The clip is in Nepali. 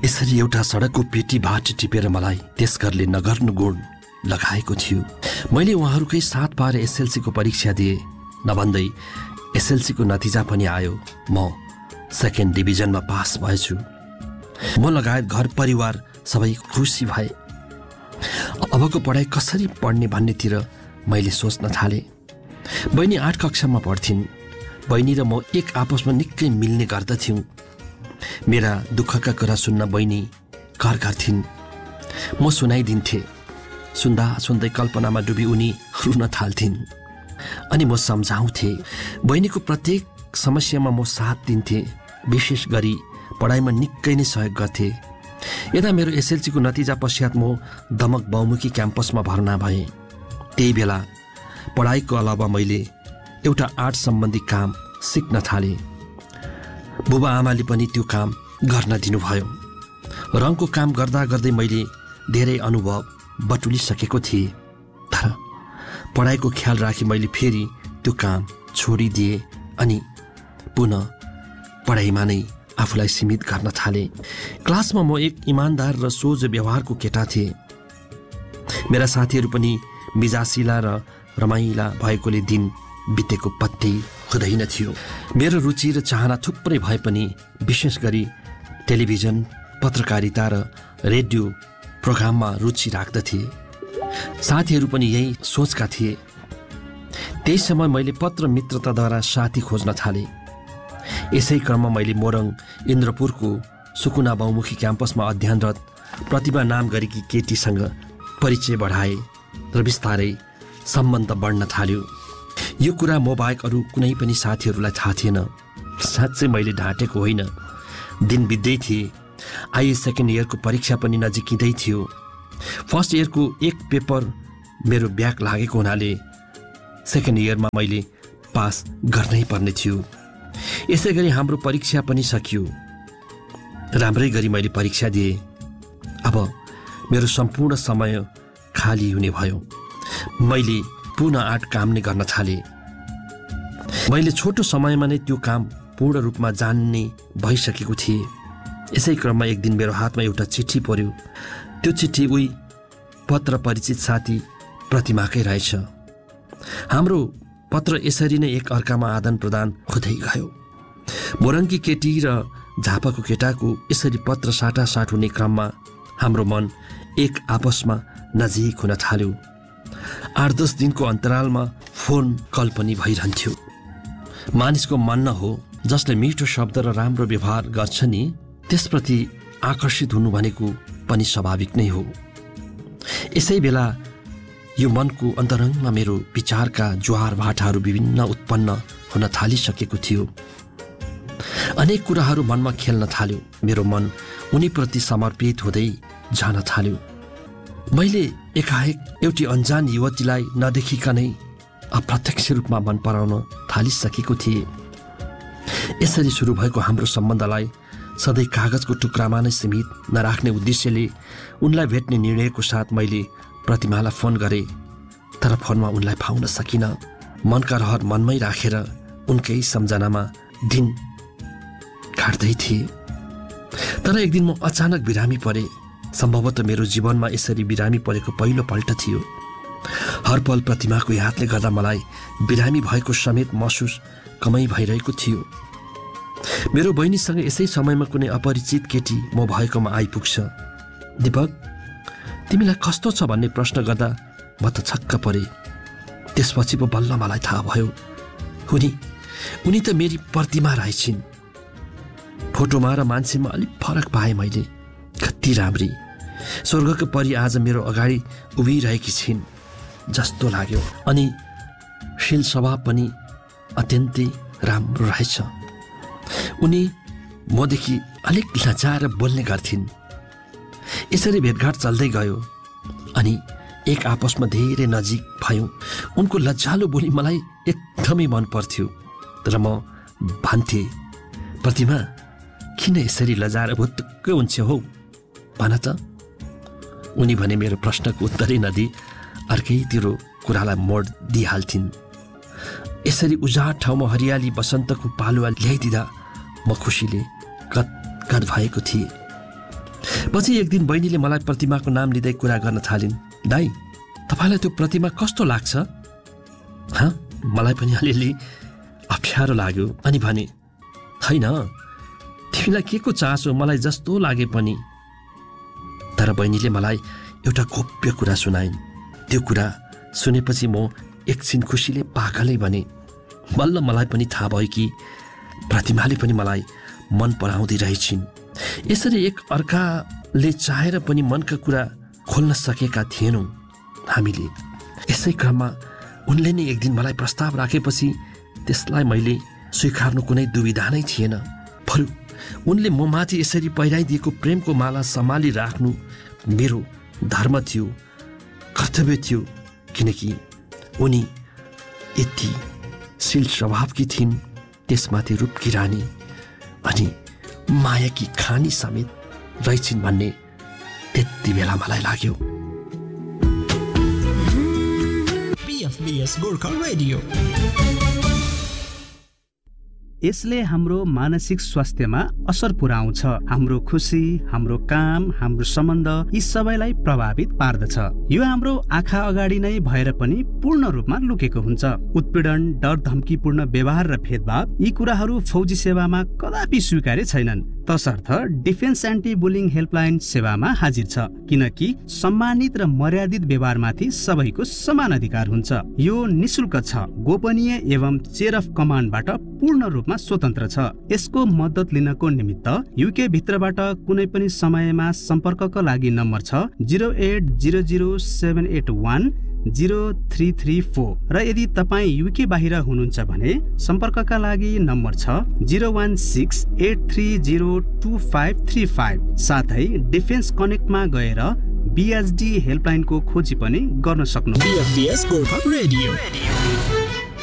यसरी एउटा सडकको पेटी बाट टिपेर मलाई त्यस घरले नगर्नु गुण लगाएको थियो। मैले उहाँहरूकै साथ पाएर एसएलसीको परीक्षा दिए। नभन्दै एसएलसीको नतिजा पनि आयो। म सेकेन्ड डिभिजनमा पास भएछु। म लगायत घर परिवार सबै खुसी भए। अबको पढाइ कसरी पढ्ने भन्नेतिर मैले सोच्न थालेँ। बहिनी 8 कक्षामा पढ्थिन्। बहिनी र म एक आपसमा निकै मिल्ने गर्दथ्यौँ। मेरा दुःखका कुरा सुन्न बहिनी घर गर्थिन्। म सुनाइदिन्थेँ। सुन्दा सुन्दै कल्पनामा डुबी उनी रुन थाल्थिन्। अनि म सम्झाउँथेँ। बहिनीको प्रत्येक समस्यामा म साथ दिन्थेँ। विशेष गरी पढाइमा निकै नै सहयोग गर्थे। यता मेरो एसएलसीको नतिजा पश्चात म दमक बहुमुखी क्याम्पसमा भर्ना भएँ। त्यही बेला पढाइको अलावा मैले एउटा आर्ट सम्बन्धी काम सिक्न थालेँ। बुबा आमाले पनि त्यो काम गर्न दिनुभयो। रङको काम गर्दा गर्दै मैले धेरै अनुभव बटुलिसकेको थिएँ। तर पढाइको ख्याल राखी मैले फेरि त्यो काम छोडिदिएँ अनि पुनः पढाइमा नै आफूलाई सीमित गर्न थालेँ। क्लासमा म एक इमान्दार र सोझो व्यवहारको केटा थिएँ। मेरा साथीहरू पनि मिजासिला र रमाइला भएकोले दिन बितेको पत्तै हुँदैन थियो। मेरो रुचि र चाहना थुप्रै भए पनि विशेष गरी टेलिभिजन, पत्रकारिता र रेडियो प्रोग्राममा रुचि राख्दथे। साथीहरू पनि यही सोचका थिए। त्यही समय मैले पत्र मित्रताद्वारा साथी खोज्न थालेँ। यसै क्रममा मैले मोरङ इन्द्रपुरको सुकुना बहुमुखी क्याम्पसमा अध्ययनरत प्रतिभा नाम गरेकी केटीसँग परिचय बढाएँ र बिस्तारै सम्बन्ध बढ्न थाल्यो। यो कुरा म बाहेक अरू कुनै पनि साथीहरूलाई थाहा थिएन। साँच्चै मैले ढाँटेको होइन। दिन बित्दै थिए। आइए सेकेन्ड इयरको परीक्षा पनि नजिकिँदै थियो। फर्स्ट इयरको एक पेपर मेरो ब्याक लागेको हुनाले सेकेन्ड इयरमा मैले पास गर्नै पर्ने थियो। यसै गरी हाम्रो परीक्षा पनि सकियो। राम्रै गरी मैले परीक्षा दिएँ। अब मेरो सम्पूर्ण समय खाली हुने भयो। मैले पुनः आर्ट काम नै गर्न थालेँ। मैले छोटो समयमा नै त्यो काम पूर्ण रूपमा जान्ने भइसकेको थिएँ। यसै क्रममा एक दिन मेरो हातमा एउटा चिठी पर्यो। त्यो चिठी उही पत्र परिचित साथी प्रतिमाकै रहेछ। हाम्रो पत्र यसरी नै एक अर्कामा आदान प्रदान हुँदै गयो। मोरङकी केटी र झापाको केटाको यसरी पत्र साटासाट हुने क्रममा हाम्रो मन एक आपसमा नजिक हुन थाल्यो। 8-10 दिनको अन्तरालमा फोन कल पनि भइरहन्थ्यो। मानिसको मन न हो जसले मिठो शब्द र राम्रो व्यवहार गर्छ नि, त्यसप्रति आकर्षित हुनु भनेको पनि स्वाभाविक नै हो। यसै बेला यो मनको अन्तरङ्गमा मेरो विचारका ज्वार भाटाहरू विभिन्न उत्पन्न हुन थालिसकेको थियो। अनेक कुराहरू मनमा खेल्न थाल्यो। मेरो मन उनीप्रति समर्पित हुँदै जान थाल्यो। मैले एकाएक एउटी अन्जान युवतीलाई नदेखिकनै अप्रत्यक्ष रूपमा मन पराउन थालिसकेको थिएँ। यसरी सुरु भएको हाम्रो सम्बन्धलाई सधैँ कागजको टुक्रामा नै सीमित नराख्ने उद्देश्यले उनलाई भेट्ने निर्णयको साथ मैले प्रतिमालाई फोन गरेँ। तर फोनमा उनलाई पाउन सकिनँ। मनका रहर मनमै राखेर उनकै सम्झनामा दिन काट्दै थिएँ। तर एक दिन म अचानक बिरामी परेँ। सम्भवतः मेरो जीवनमा यसरी बिरामी परेको पहिलो पल्ट थियो। हर पल प्रतिमाको यादले गर्दा मलाई बिरामी भएको समेत महसुस कमै भइरहेको थियो। मेरो बहिनीसँग यसै समयमा कुनै अपरिचित केटी म भएकोमा आइपुग्छ। दीपक, तिमीलाई कस्तो छ भन्ने प्रश्न गर्दा म त छक्क परेँ। त्यसपछि पो बल्ल मलाई थाहा भयो, उनी त मेरी प्रतिमा रहेछिन्। फोटोमा र मान्छेमा अलिक फरक पाएँ मैले। कति राम्री, स्वर्गको परी आज मेरो अगाडि उभिरहेकी छिन् जस्तो लाग्यो। अनि शील स्वभाव पनि अत्यन्तै राम्रो रहेछ। उनी मदेखि अलिक लजाएर बोल्ने गर्थिन्। यसरी भेटघाट चल्दै गयो अनि एक आपसमा धेरै नजिक भयौँ। उनको लज्जालु बोली मलाई एकदमै मन पर्थ्यो। तर म भन्थे, प्रतिमा किन यसरी लजाएर भुत्तुक्कै हुन्छ हौ भन त। उनी भने मेरो प्रश्नको उत्तरै नदिई अर्कैतिर कुरालाई मोड दिइहाल्थिन्। यसरी उजाड ठाउँमा हरियाली बसन्तको पालुवा ल्याइदिँदा म खुसीले गदगद भएको थिएँ। पछि एक दिन बहिनीले मलाई प्रतिमाको नाम लिँदै कुरा गर्न थालिन्। दाइ, तपाईँलाई त्यो प्रतिमा कस्तो लाग्छ? मलाई पनि अलिअलि अप्ठ्यारो लाग्यो अनि भने, होइन, तिमीलाई के को चासो मलाई जस्तो लागे पनि। तर बहिनीले मलाई एउटा गोप्य कुरा सुनाइन्। त्यो कुरा सुनेपछि म एकछिन खुसीले पागलै बने। बल्ल मलाई पनि थाहा भयो कि प्रतिमाले पनि मलाई मन पराउँदै रहेछिन्। यसरी एक अर्काले चाहेर पनि मनका कुरा खोल्न सकेका थिएनौँ हामीले। यसै क्रममा उनले नै एक दिन मलाई प्रस्ताव राखेपछि त्यसलाई मैले स्वीकार्नु कुनै दुविधा नै थिएन। बरु उनले म माथि यसरी पहिराइदिएको प्रेमको माला सम्हाली राख्नु मेरो धर्म थियो, कर्तव्य थियो, किनकि उनी यति शील स्वभावकी थिइन्, त्यसमाथि रूपकी रानी अनि मायाकी खानी समेत रहेछिन् भन्ने त्यति बेला मलाई लाग्यो। PFBS Gorkha radio. यसले हाम्रो मानसिक स्वास्थ्यमा असर पुर्याउँछ। हाम्रो खुसी, हाम्रो काम, हाम्रो सम्बन्ध यी सबैलाई प्रभावित पार्दछ। यो हाम्रो आँखा अगाडि नै भएर पनि पूर्ण रूपमा लुकेको हुन्छ। उत्पीडन, डर, धम्कीपूर्ण व्यवहार र भेदभाव यी कुराहरू फौजी सेवामा कदापि स्वीकार्य छैनन्। तसर्थ डिफेन्स एन्टी बुलिङ हेल्पलाइन सेवामा हाजिर छ, किनकि सम्मानित र मर्यादित व्यवहारमाथि सबैको समान अधिकार हुन्छ। यो निशुल्क छ, गोपनीय एवं चेयर अफ कमान्डबाट पूर्ण रूपमा स्वतन्त्र छ। यसको मद्दत लिनको निमित्त युके भित्रबाट कुनै पनि समयमा सम्पर्कका लागि नम्बर छ 080078103334 र यदि तपाईँ युके बाहिर हुनुहुन्छ भने सम्पर्कका लागि नम्बर छ 01683025535। साथै डिफेन्स कनेक्टमा गएर BSD हेल्पलाइनको खोजी पनि गर्न सक्नुहुन्छ।